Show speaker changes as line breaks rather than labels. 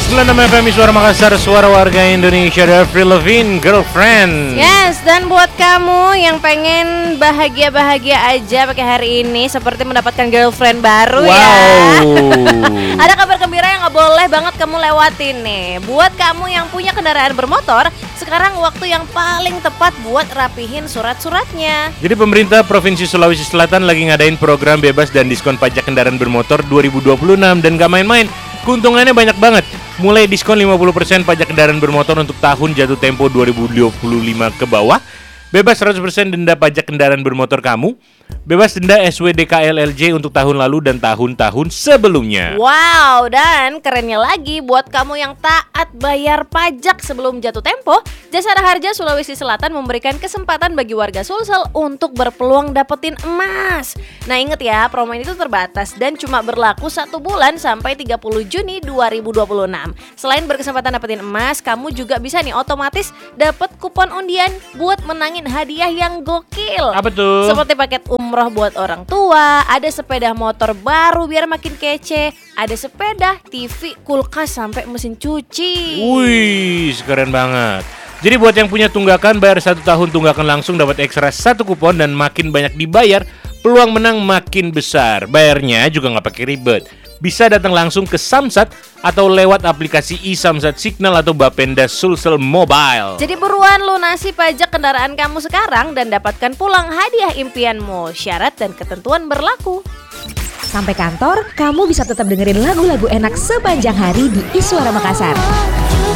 96 FM Suara Makassar, suara warga Indonesia. Avril Lavigne, Girlfriend.
Yes, dan buat kamu yang pengen bahagia-bahagia aja pakai hari ini seperti mendapatkan girlfriend baru ya. Ada kabar gembira yang gak boleh banget kamu lewatin nih. Buat kamu yang punya kendaraan bermotor, sekarang waktu yang paling tepat buat rapihin surat-suratnya.
Jadi pemerintah Provinsi Sulawesi Selatan lagi ngadain program bebas dan diskon pajak kendaraan bermotor 2026 dan gak main-main. Keuntungannya banyak banget. Mulai diskon 50% pajak kendaraan bermotor untuk tahun jatuh tempo 2025 ke bawah. Bebas 100% denda pajak kendaraan bermotor kamu. Bebas denda SWDKLLJ untuk tahun lalu dan tahun-tahun sebelumnya.
Wow, dan kerennya lagi buat kamu yang taat bayar pajak sebelum jatuh tempo, Jasara Harja Sulawesi Selatan memberikan kesempatan bagi warga Sulsel untuk berpeluang dapetin emas. Nah inget ya, promo ini tuh terbatas dan cuma berlaku 1 bulan sampai 30 Juni 2026. Selain berkesempatan dapetin emas, kamu juga bisa nih otomatis dapet kupon undian buat menangin hadiah yang gokil.
Apa tuh?
Seperti paket umroh buat orang tua, ada sepeda motor baru biar makin kece, ada sepeda, TV, kulkas, sampai mesin cuci.
Wih, keren banget. Jadi buat yang punya tunggakan, bayar 1 tahun tunggakan langsung dapat ekstra 1 kupon dan makin banyak dibayar, peluang menang makin besar. Bayarnya juga nggak pakai ribet. Bisa datang langsung ke Samsat atau lewat aplikasi e-Samsat Signal atau Bapenda Sulsel Mobile.
Jadi buruan lunasi pajak kendaraan kamu sekarang dan dapatkan pulang hadiah impianmu. Syarat dan ketentuan berlaku.
Sampai kantor, kamu bisa tetap dengerin lagu-lagu enak sepanjang hari di Iswara Makassar.